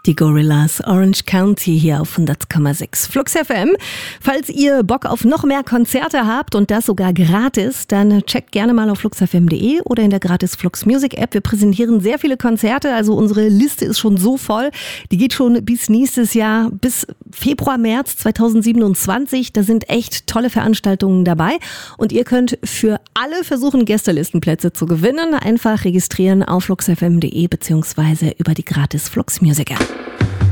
Die Gorillaz, Orange County hier auf 100,6 Flux FM. Falls ihr Bock auf noch mehr Konzerte habt und das sogar gratis, dann checkt gerne mal auf fluxfm.de oder in der gratis Flux Music App. Wir präsentieren sehr viele Konzerte, also unsere Liste ist schon so voll. Die geht schon bis nächstes Jahr, bis Februar, März 2027. Da sind echt tolle Veranstaltungen dabei und ihr könnt für alle versuchen, Gästelistenplätze zu gewinnen. Einfach registrieren auf fluxfm.de beziehungsweise über die gratis Flux Music App.